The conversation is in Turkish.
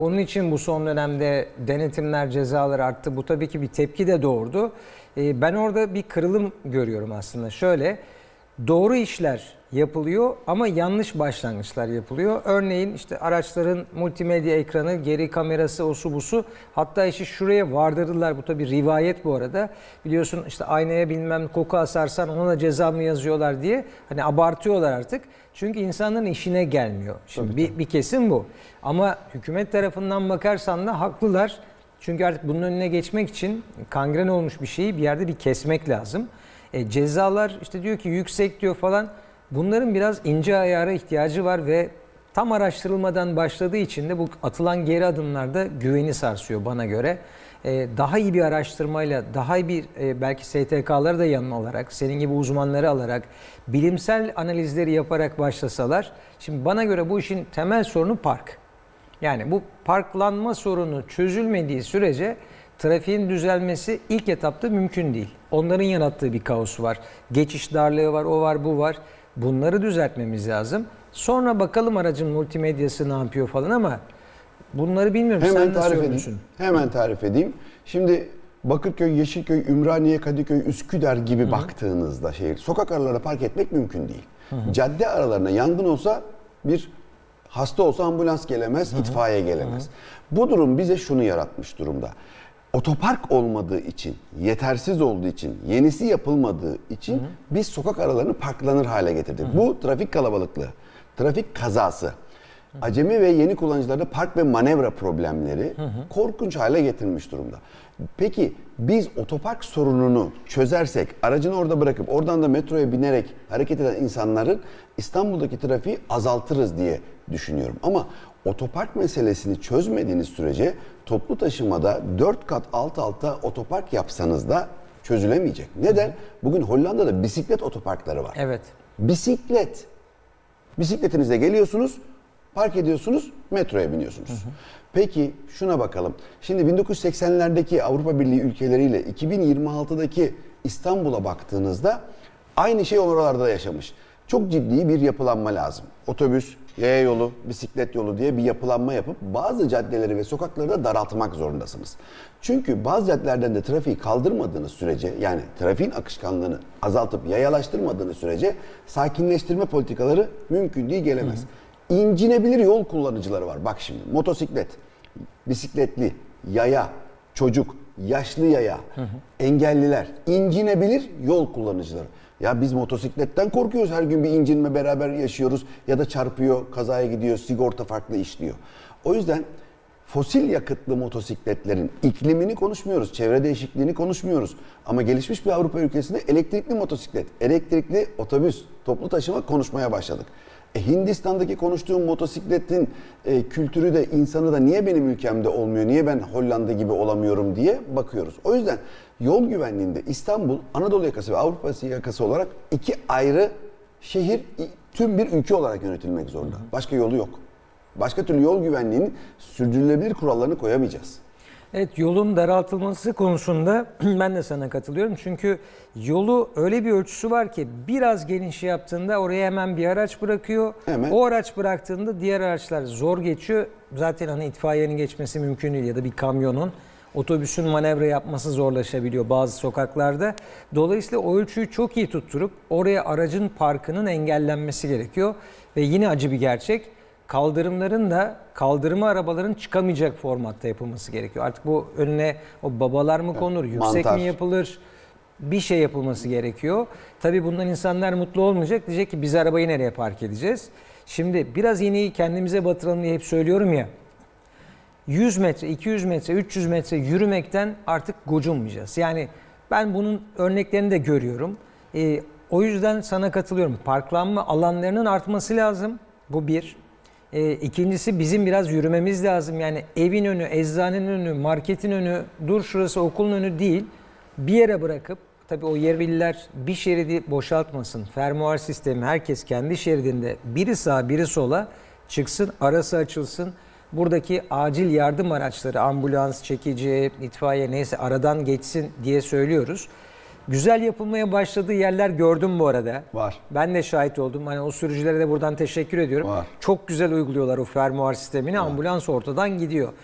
Onun için bu son dönemde denetimler, cezalar arttı. Bu tabii ki bir tepki de doğurdu. Ben orada bir kırılım görüyorum aslında. Şöyle, doğru işler yapılıyor ama yanlış başlangıçlar yapılıyor. Örneğin işte araçların multimedya ekranı, geri kamerası, osu busu. Hatta işi şuraya vardırdılar. Bu tabii rivayet bu arada. Biliyorsun işte aynaya bilmem koku asarsan ona da ceza mı yazıyorlar diye. Hani abartıyorlar artık. Çünkü insanların işine gelmiyor. Şimdi bir kesim bu. Ama hükümet tarafından bakarsan da haklılar. Çünkü artık bunun önüne geçmek için kangren olmuş bir şeyi bir yerde bir kesmek lazım. Cezalar işte diyor ki yüksek diyor falan. Bunların biraz ince ayara ihtiyacı var ve tam araştırılmadan başladığı için de bu atılan geri adımlarda güveni sarsıyor bana göre. Daha iyi bir araştırmayla, daha iyi bir belki STK'ları da yanına alarak, senin gibi uzmanları alarak, bilimsel analizleri yaparak başlasalar. Şimdi bana göre bu işin temel sorunu park. Yani bu parklanma sorunu çözülmediği sürece trafiğin düzelmesi ilk etapta mümkün değil. Onların yarattığı bir kaos var. Geçiş darlığı var, o var, bu var. Bunları düzeltmemiz lazım. Sonra bakalım aracın multimedyası ne yapıyor falan ama bunları bilmiyorum. Hemen sen nasıl tarif görüyorsun? Hemen tarif edeyim. Şimdi Bakırköy, Yeşilköy, Ümraniye, Kadıköy, Üsküdar gibi baktığınızda şehir sokak aralarına park etmek mümkün değil. Cadde aralarına yangın olsa bir hasta olsa ambulans gelemez, itfaiye gelemez. Bu durum bize şunu yaratmış durumda. Otopark olmadığı için, yetersiz olduğu için, yenisi yapılmadığı için biz sokak aralarını parklanır hale getirdik. Bu trafik kalabalıklığı, trafik kazası, acemi ve yeni kullanıcılarda park ve manevra problemleri korkunç hale getirmiş durumda. Peki biz otopark sorununu çözersek, aracını orada bırakıp oradan da metroya binerek hareket eden insanların İstanbul'daki trafiği azaltırız diye düşünüyorum. Ama otopark meselesini çözmediğiniz sürece toplu taşımada 4 kat alt alta otopark yapsanız da çözülemeyecek. Neden? Bugün Hollanda'da bisiklet otoparkları var. Evet. Bisiklet. Bisikletinizle geliyorsunuz, park ediyorsunuz, metroya biniyorsunuz. Peki şuna bakalım. Şimdi 1980'lerdeki Avrupa Birliği ülkeleriyle 2026'daki İstanbul'a baktığınızda aynı şey oralarda da yaşamış. Çok ciddi bir yapılanma lazım. Otobüs, yaya yolu, bisiklet yolu diye bir yapılanma yapıp bazı caddeleri ve sokakları da daraltmak zorundasınız. Çünkü bazı caddelerden de trafiği kaldırmadığınız sürece, yani trafiğin akışkanlığını azaltıp yayalaştırmadığınız sürece sakinleştirme politikaları mümkün değil, gelemez. İncinebilir yol kullanıcıları var. Bak şimdi motosiklet, bisikletli, yaya, çocuk, yaşlı yaya, engelliler, incinebilir yol kullanıcıları. Ya biz motosikletten korkuyoruz, her gün bir incinme beraber yaşıyoruz ya da çarpıyor, kazaya gidiyor, sigorta farklı işliyor. O yüzden fosil yakıtlı motosikletlerin iklimini konuşmuyoruz, çevre değişikliğini konuşmuyoruz. Ama gelişmiş bir Avrupa ülkesinde elektrikli motosiklet, elektrikli otobüs, toplu taşıma konuşmaya başladık. Hindistan'daki konuştuğum motosikletin kültürü de insanı da niye benim ülkemde olmuyor, niye ben Hollanda gibi olamıyorum diye bakıyoruz. O yüzden yol güvenliğinde İstanbul, Anadolu yakası ve Avrupa yakası olarak iki ayrı şehir, tüm bir ülke olarak yönetilmek zorunda. Başka yolu yok. Başka türlü yol güvenliğinin sürdürülebilir kurallarını koyamayacağız. Evet, yolun daraltılması konusunda ben de sana katılıyorum. Çünkü yolu öyle bir ölçüsü var ki biraz geniş yaptığında oraya hemen bir araç bırakıyor. Hemen. O araç bıraktığında diğer araçlar zor geçiyor. Zaten hani itfaiyenin geçmesi mümkün değil ya da bir kamyonun. Otobüsün manevra yapması zorlaşabiliyor bazı sokaklarda. Dolayısıyla o ölçüyü çok iyi tutturup oraya aracın parkının engellenmesi gerekiyor. Ve yine acı bir gerçek. Kaldırımların da kaldırıma arabaların çıkamayacak formatta yapılması gerekiyor. Artık bu önüne o babalar mı konur, yüksek mantar mi yapılır, bir şey yapılması gerekiyor. Tabii bundan insanlar mutlu olmayacak. Diyecek ki biz arabayı nereye park edeceğiz? Şimdi biraz iğneyi kendimize batıralım diye hep söylüyorum ya. 100 metre, 200 metre, 300 metre yürümekten artık gocunmayacağız. Yani ben bunun örneklerini de görüyorum. O yüzden sana katılıyorum. Parklanma alanlarının artması lazım. Bu bir. İkincisi bizim biraz yürümemiz lazım. Yani evin önü, eczanenin önü, marketin önü, dur şurası okulun önü değil. Bir yere bırakıp, tabii o yerliler bir şeridi boşaltmasın. Fermuar sistemi, herkes kendi şeridinde biri sağa biri sola çıksın, arası açılsın. Buradaki acil yardım araçları, ambulans, çekici, itfaiye neyse aradan geçsin diye söylüyoruz. Güzel yapılmaya başladığı yerler gördüm bu arada. Var. Ben de şahit oldum. Hani o sürücülere de buradan teşekkür ediyorum. Var. Çok güzel uyguluyorlar o fermuar sistemini. Ambulans ortadan gidiyor.